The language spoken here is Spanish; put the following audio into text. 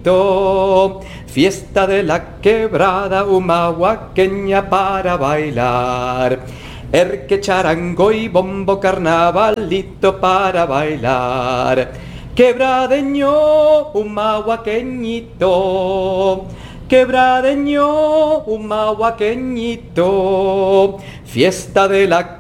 humahuaqueñito, fiesta de la quebrada, humahuaqueña para bailar. Erque, charango y bombo, carnavalito para bailar. Quebradeño, humahuaqueñito, quebradeño, humahuaqueñito, fiesta de la